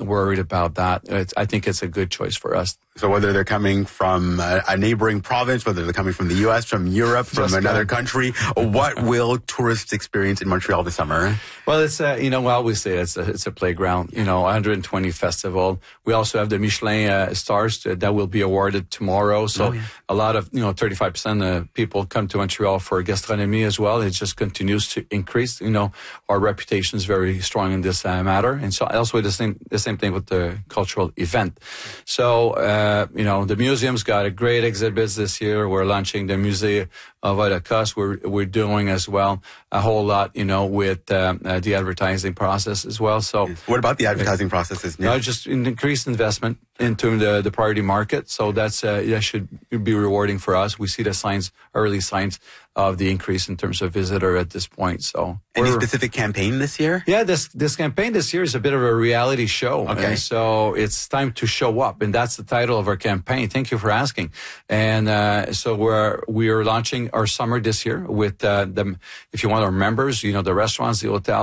worried about that. I think it's a good choice for us. So whether they're coming from a neighboring province, whether they're coming from the U.S., from Europe, from another country, what will tourists experience in Montreal this summer? Well, it's we always say it's a playground. 120 festival. We also have the Michelin stars that will be awarded tomorrow. So a lot of 35% of people come to Montreal for gastronomy as well. It just continues to increase. Our reputation is very strong in this matter, and so also the same thing with the cultural event. So. The museum's got a great exhibits this year. We're launching the Musée of Holocaust. We're doing as well a whole lot, with the advertising process as well. So, what about the advertising process? Just an increased investment into the priority market. So that should be rewarding for us. We see the early signs of the increase in terms of visitor at this point. So, any specific campaign this year? Yeah, this campaign this year is a bit of a reality show. Okay. And so it's time to show up, and that's the title of our campaign. Thank you for asking. And so we are launching our summer this year with if you want, our members, the restaurants, the hotel,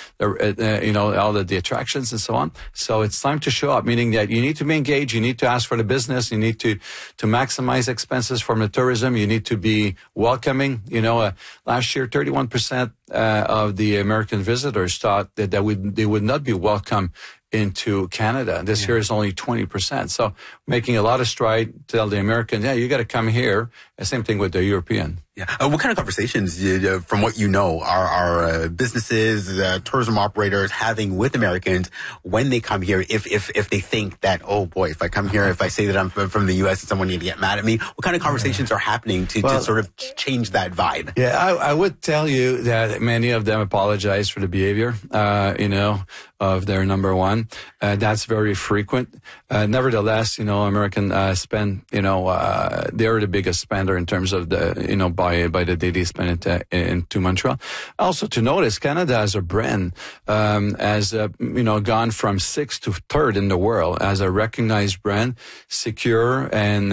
all the attractions and so on. So it's time to show up, meaning that you need to be engaged, you need to ask for the business, you need to maximize expenses from the tourism, you need to be welcoming. Last year, 31% of the American visitors thought that they would not be welcome into Canada. This year is only 20%. So making a lot of stride, tell the American, you got to come here. Same thing with the European. Yeah. What kind of conversations, from what are businesses, tourism operators having with Americans when they come here? If they think that, oh boy, if I come here, if I say that I'm from the U.S. and someone need to get mad at me, what kind of conversations are happening to sort of change that vibe? Yeah, I would tell you that many of them apologize for the behavior, of their number one. That's very frequent. Nevertheless, American spend, they're the biggest spender in terms of the, by the day they spend into Montreal. Also to notice, Canada as a brand, has, gone from 6th to 3rd in the world as a recognized brand, secure, and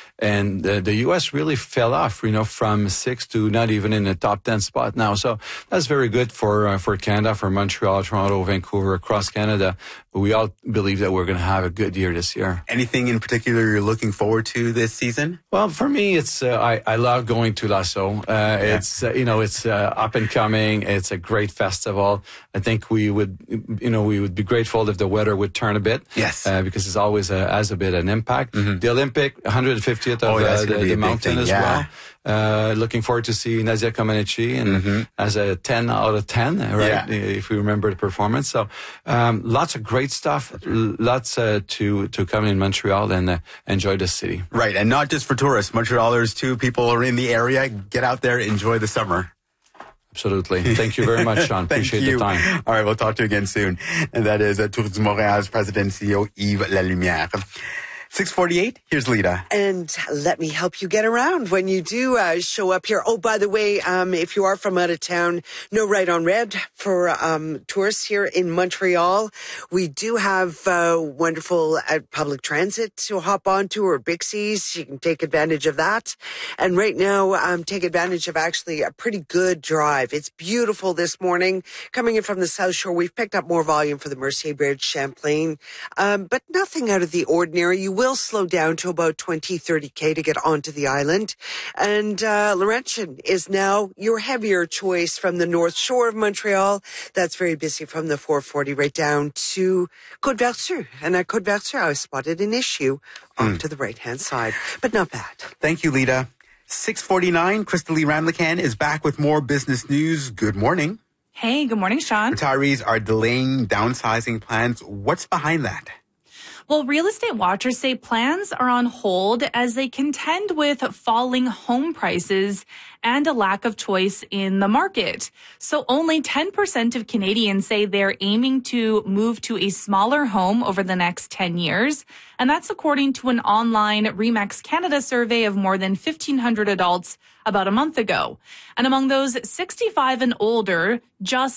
the U.S. really fell off, from 6th to not even in the top 10 spot now. So that's very good for Canada, for Montreal, Toronto, Vancouver, across Canada. We all believe that we're going to have a good year this year. Anything in particular you're looking forward to this season? Well, for me, it's I love going to Lasso. It's it's up and coming. It's a great festival. I think we would be grateful if the weather would turn a bit. Yes, because it's always has a bit of an impact. Mm-hmm. The Olympic 150th of the mountain as well. Looking forward to see Nadia Comaneci and as a 10 out of 10, right? Yeah. If we remember the performance. So, lots of great stuff, lots to come in Montreal and enjoy the city. Right. And not just for tourists, Montrealers too, people are in the area. Get out there, enjoy the summer. Absolutely. Thank you very much, Sean. Appreciate the time. All right. We'll talk to you again soon. And that is Tourisme Montréal's President and CEO, Yves Lalumière. 6:48, here's Lita. And let me help you get around when you do show up here. Oh, by the way, if you are from out of town, no Right on Red for tourists here in Montreal. We do have wonderful public transit to hop onto, or Bixies. You can take advantage of that. And right now, take advantage of actually a pretty good drive. It's beautiful this morning. Coming in from the South Shore, we've picked up more volume for the Mercier Bridge, Champlain, but nothing out of the ordinary. You will slow down to about 20-30K to get onto the island. And Laurentian is now your heavier choice from the North Shore of Montreal. That's very busy from the 440 right down to Côte-Vertu. And at Côte-Vertu, I spotted an issue off to the right-hand side, but not bad. Thank you, Lita. 6:49, Crystalie Ramlichan is back with more business news. Good morning. Hey, good morning, Sean. Retirees are delaying downsizing plans. What's behind that? Well, real estate watchers say plans are on hold as they contend with falling home prices and a lack of choice in the market. So only 10% of Canadians say they're aiming to move to a smaller home over the next 10 years. And that's according to an online RE/MAX Canada survey of more than 1,500 adults about a month ago. And among those 65 and older, just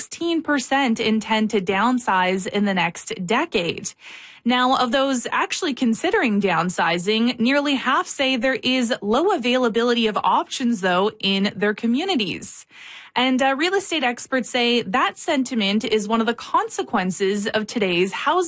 16% intend to downsize in the next decade. Now, of those actually considering downsizing, nearly half say there is low availability of options, though, in their communities. And real estate experts say that sentiment is one of the consequences of today's housing